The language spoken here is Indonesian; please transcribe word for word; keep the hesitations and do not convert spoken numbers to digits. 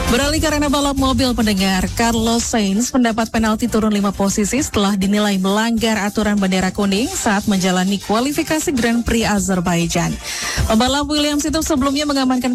Beralih karena balap mobil pendengar, Carlos Sainz mendapat penalti turun lima posisi setelah dinilai melanggar aturan bendera kuning saat menjalani kualifikasi Grand Prix Azerbaijan. Pembalap Williams itu sebelumnya mengamankan